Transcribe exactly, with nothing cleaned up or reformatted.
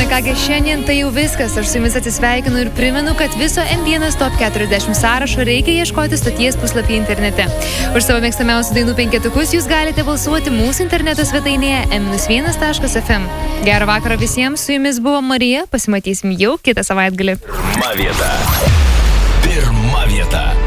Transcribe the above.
kągi, šiandien tai jau viskas. Aš su jumis atsisveikinu ir primenu, kad viso M vienas Top keturiasdešimt sąrašo reikia ieškoti stoties puslapyje internete. Už savo mėgstamiausių dainų penketukus jūs galite balsuoti mūsų interneto svetainėje em vienas taškas ef em. Gerą vakarą visiems, su jumis buvo Marija, pasimatysim jau kitą savaitgalį. Pirma vieta. Pirma vieta.